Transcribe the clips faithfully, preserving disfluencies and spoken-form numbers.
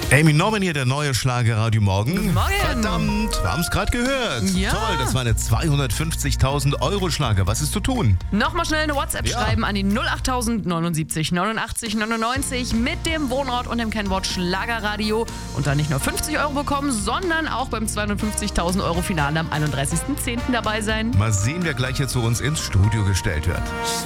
Amy Norman hier, der neue Schlager Radio Morgen. Guten Morgen. Verdammt, wir haben es gerade gehört. Ja. Toll, das war eine zweihundertfünfzigtausend Euro Schlager. Was ist zu tun? Nochmal schnell eine WhatsApp Ja. schreiben an die null achttausend neunundsiebzig neunundachtzig neunundneunzig mit dem Wohnort und dem Kennwort Schlagerradio und dann nicht nur fünfzig Euro bekommen, sondern auch beim zweihundertfünfzigtausend Euro Finale am einunddreißigsten zehnten dabei sein. Mal sehen, wer gleich hier zu uns ins Studio gestellt wird.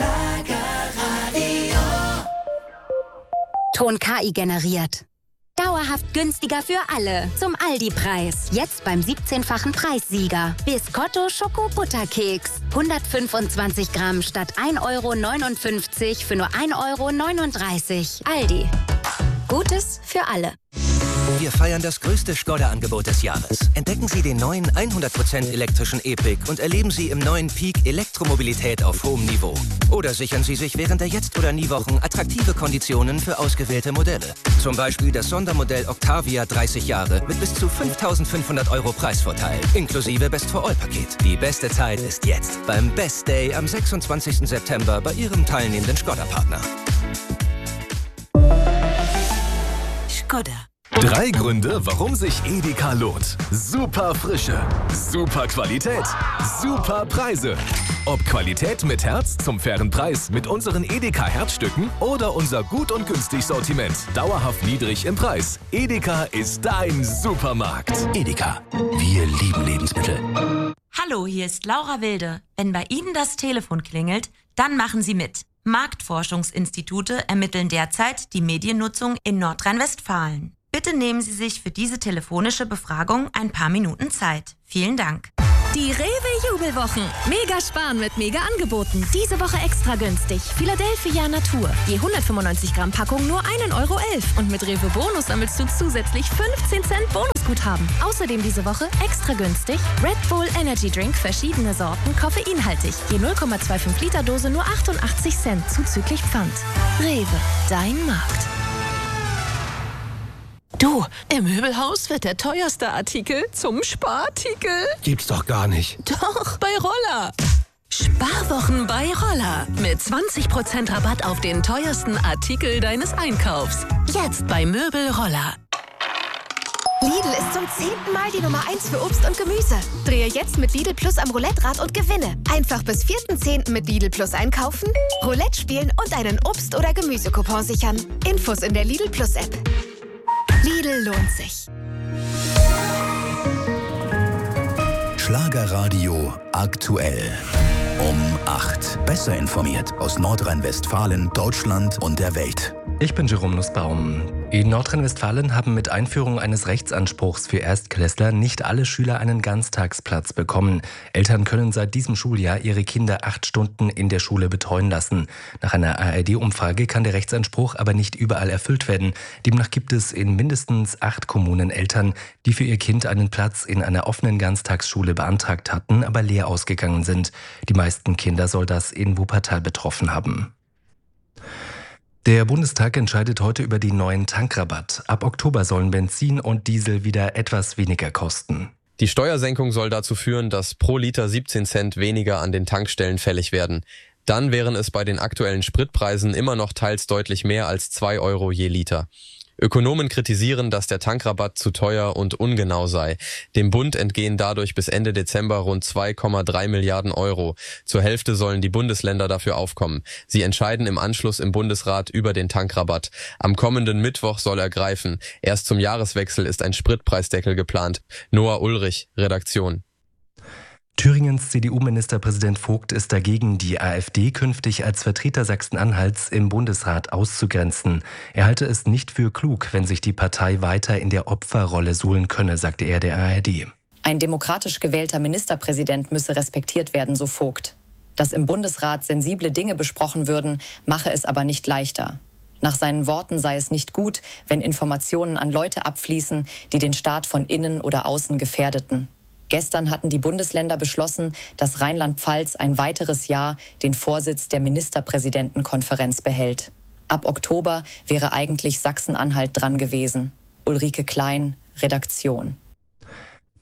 Ton K I generiert. Dauerhaft günstiger für alle. Zum Aldi-Preis. Jetzt beim siebzehnfachen Preissieger. Biscotto Schoko-Butterkeks. hundertfünfundzwanzig Gramm statt ein Euro neunundfünfzig für nur ein Euro neununddreißig. Aldi. Gutes für alle. Wir feiern das größte Skoda-Angebot des Jahres. Entdecken Sie den neuen hundert Prozent elektrischen E-Pick und erleben Sie im neuen Peak Elektromobilität auf hohem Niveau. Oder sichern Sie sich während der Jetzt- oder Nie-Wochen attraktive Konditionen für ausgewählte Modelle. Zum Beispiel das Sondermodell Octavia dreißig Jahre mit bis zu fünftausendfünfhundert Euro Preisvorteil, inklusive Best-for-All-Paket. Die beste Zeit ist jetzt beim Best Day am sechsundzwanzigsten September bei Ihrem teilnehmenden Skoda-Partner. Skoda. Drei Gründe, warum sich Edeka lohnt. Super Frische, super Qualität, super Preise. Ob Qualität mit Herz zum fairen Preis mit unseren Edeka Herzstücken oder unser gut und günstig Sortiment. Dauerhaft niedrig im Preis. Edeka ist dein Supermarkt. Edeka, wir lieben Lebensmittel. Hallo, hier ist Laura Wilde. Wenn bei Ihnen das Telefon klingelt, dann machen Sie mit. Marktforschungsinstitute ermitteln derzeit die Mediennutzung in Nordrhein-Westfalen. Bitte nehmen Sie sich für diese telefonische Befragung ein paar Minuten Zeit. Vielen Dank. Die Rewe-Jubelwochen. Mega sparen mit Mega-Angeboten. Diese Woche extra günstig. Philadelphia Natur. Je hundertfünfundneunzig Gramm Packung nur ein Euro elf. Und mit Rewe Bonus sammelst du zusätzlich fünfzehn Cent Bonusguthaben. Außerdem diese Woche extra günstig Red Bull Energy Drink, verschiedene Sorten, koffeinhaltig. Je null Komma fünfundzwanzig Liter Dose nur achtundachtzig Cent zuzüglich Pfand. Rewe, dein Markt. Du, im Möbelhaus wird der teuerste Artikel zum Sparartikel. Gibt's doch gar nicht. Doch, bei Roller. Sparwochen bei Roller. Mit zwanzig Prozent Rabatt auf den teuersten Artikel deines Einkaufs. Jetzt bei Möbel Roller. Lidl ist zum zehnten Mal die Nummer eins für Obst und Gemüse. Drehe jetzt mit Lidl Plus am Roulette-Rad und gewinne. Einfach bis vierten zehnten mit Lidl Plus einkaufen, Roulette spielen und einen Obst- oder Gemüsecoupon sichern. Infos in der Lidl Plus App. Lidl lohnt sich. Schlagerradio aktuell. Um acht. Besser informiert aus Nordrhein-Westfalen, Deutschland und der Welt. Ich bin Jerome Nussbaum. In Nordrhein-Westfalen haben mit Einführung eines Rechtsanspruchs für Erstklässler nicht alle Schüler einen Ganztagsplatz bekommen. Eltern können seit diesem Schuljahr ihre Kinder acht Stunden in der Schule betreuen lassen. Nach einer A R D-Umfrage kann der Rechtsanspruch aber nicht überall erfüllt werden. Demnach gibt es in mindestens acht Kommunen Eltern, die für ihr Kind einen Platz in einer offenen Ganztagsschule beantragt hatten, aber leer ausgegangen sind. Die meisten Kinder soll das in Wuppertal betroffen haben. Der Bundestag entscheidet heute über den neuen Tankrabatt. Ab Oktober sollen Benzin und Diesel wieder etwas weniger kosten. Die Steuersenkung soll dazu führen, dass pro Liter siebzehn Cent weniger an den Tankstellen fällig werden. Dann wären es bei den aktuellen Spritpreisen immer noch teils deutlich mehr als zwei Euro je Liter. Ökonomen kritisieren, dass der Tankrabatt zu teuer und ungenau sei. Dem Bund entgehen dadurch bis Ende Dezember rund zwei Komma drei Milliarden Euro. Zur Hälfte sollen die Bundesländer dafür aufkommen. Sie entscheiden im Anschluss im Bundesrat über den Tankrabatt. Am kommenden Mittwoch soll er greifen. Erst zum Jahreswechsel ist ein Spritpreisdeckel geplant. Noah Ulrich, Redaktion. Thüringens C D U-Ministerpräsident Vogt ist dagegen, die AfD künftig als Vertreter Sachsen-Anhalts im Bundesrat auszugrenzen. Er halte es nicht für klug, wenn sich die Partei weiter in der Opferrolle suhlen könne, sagte er der A R D. Ein demokratisch gewählter Ministerpräsident müsse respektiert werden, so Vogt. Dass im Bundesrat sensible Dinge besprochen würden, mache es aber nicht leichter. Nach seinen Worten sei es nicht gut, wenn Informationen an Leute abfließen, die den Staat von innen oder außen gefährdeten. Gestern hatten die Bundesländer beschlossen, dass Rheinland-Pfalz ein weiteres Jahr den Vorsitz der Ministerpräsidentenkonferenz behält. Ab Oktober wäre eigentlich Sachsen-Anhalt dran gewesen. Ulrike Klein, Redaktion.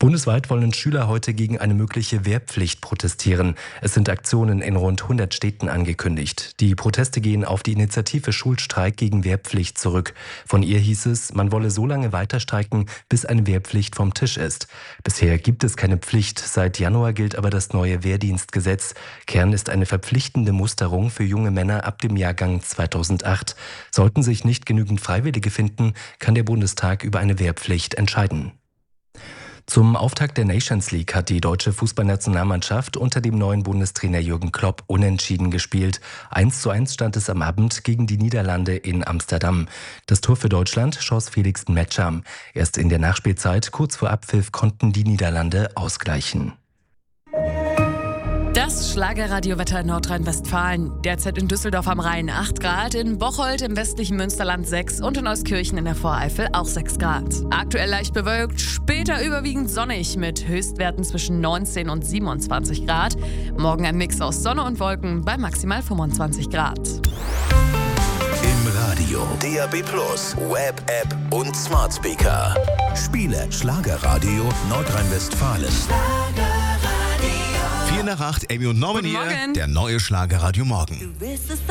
Bundesweit wollen Schüler heute gegen eine mögliche Wehrpflicht protestieren. Es sind Aktionen in rund hundert Städten angekündigt. Die Proteste gehen auf die Initiative Schulstreik gegen Wehrpflicht zurück. Von ihr hieß es, man wolle so lange weiter streiken, bis eine Wehrpflicht vom Tisch ist. Bisher gibt es keine Pflicht. Seit Januar gilt aber das neue Wehrdienstgesetz. Kern ist eine verpflichtende Musterung für junge Männer ab dem Jahrgang zweitausendacht. Sollten sich nicht genügend Freiwillige finden, kann der Bundestag über eine Wehrpflicht entscheiden. Zum Auftakt der Nations League hat die deutsche Fußballnationalmannschaft unter dem neuen Bundestrainer Jürgen Klopp unentschieden gespielt. eins zu eins stand es am Abend gegen die Niederlande in Amsterdam. Das Tor für Deutschland schoss Felix Metscher. Erst in der Nachspielzeit, kurz vor Abpfiff, konnten die Niederlande ausgleichen. Das Schlagerradiowetter in Nordrhein-Westfalen. Derzeit in Düsseldorf am Rhein acht Grad, in Bocholt im westlichen Münsterland sechs und in Euskirchen in der Voreifel auch sechs Grad. Aktuell leicht bewölkt, später überwiegend sonnig mit Höchstwerten zwischen neunzehn und siebenundzwanzig Grad. Morgen ein Mix aus Sonne und Wolken bei maximal fünfundzwanzig Grad. Im Radio, D A B Plus, Web, App und Smart Speaker. Spiele Schlagerradio Nordrhein-Westfalen. vier nach acht, Amy und Norman hier. Der neue Schlagerradio Morgen.